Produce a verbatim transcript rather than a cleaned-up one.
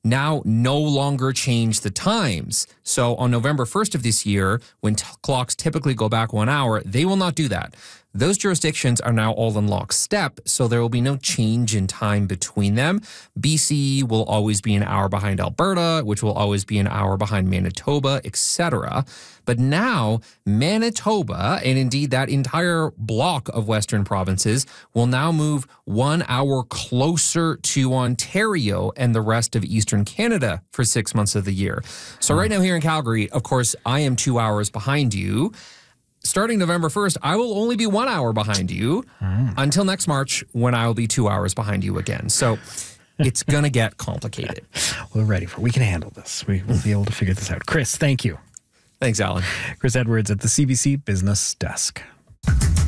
now no longer change the times. So on November first of this year, when t- clocks typically go back one hour, they will not do that. Those jurisdictions are now all in lockstep, so there will be no change in time between them. B C will always be an hour behind Alberta, which will always be an hour behind Manitoba, et cetera. But now Manitoba, and indeed that entire block of Western provinces, will now move one hour closer to Ontario and the rest of Eastern Canada for six months of the year. So right now here in Calgary, of course, I am two hours behind you. Starting November first, I will only be one hour behind you mm. until next March, when I will be two hours behind you again. So it's going to get complicated. We're ready for it. We can handle this. We will be able to figure this out. Chris, thank you. Thanks, Alan. Chris Edwards at the C B C Business Desk.